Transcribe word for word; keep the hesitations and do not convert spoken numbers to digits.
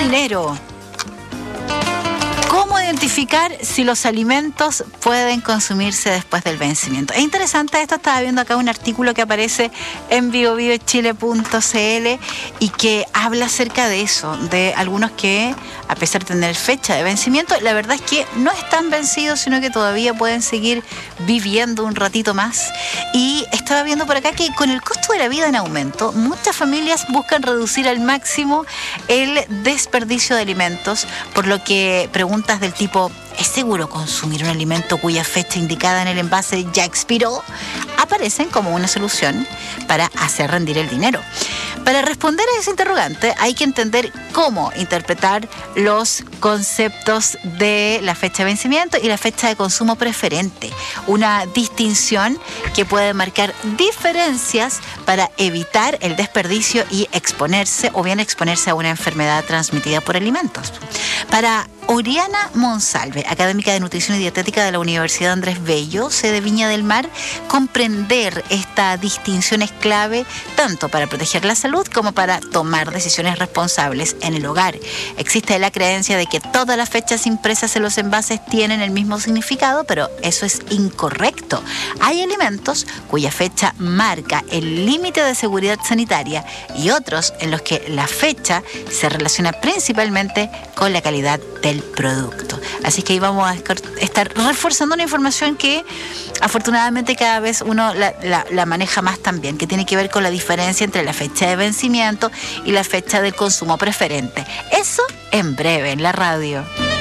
dinero. ¿Cómo identificar si los alimentos pueden consumirse después del vencimiento? Es interesante esto. Estaba viendo acá un artículo que aparece en bio bio chile punto c l y que habla acerca de eso, de algunos que, a pesar de tener fecha de vencimiento, la verdad es que no están vencidos, sino que todavía pueden seguir viviendo un ratito más. Y estaba viendo por acá que con el costo de la vida en aumento, muchas familias buscan reducir al máximo el desperdicio de alimentos, por lo que preguntas del tipo: ¿es seguro consumir un alimento cuya fecha indicada en el envase ya expiró?, aparecen como una solución para hacer rendir el dinero. Para responder a ese interrogante hay que entender cómo interpretar los conceptos de la fecha de vencimiento y la fecha de consumo preferente, una distinción que puede marcar diferencias para evitar el desperdicio y exponerse o bien exponerse a una enfermedad transmitida por alimentos. Para Oriana Monsalve, académica de Nutrición y Dietética de la Universidad Andrés Bello, sede Viña del Mar, comprender esta distinción es clave tanto para proteger la salud como para tomar decisiones responsables en el hogar. Existe la creencia de que todas las fechas impresas en los envases tienen el mismo significado, pero eso es incorrecto. Hay alimentos cuya fecha marca el límite de seguridad sanitaria y otros en los que la fecha se relaciona principalmente con la calidad del producto. Así que ahí vamos a estar reforzando una información que afortunadamente cada vez uno la, la, la maneja más también, que tiene que ver con la diferencia entre la fecha de vencimiento y la fecha del consumo preferente. Eso en breve en la radio.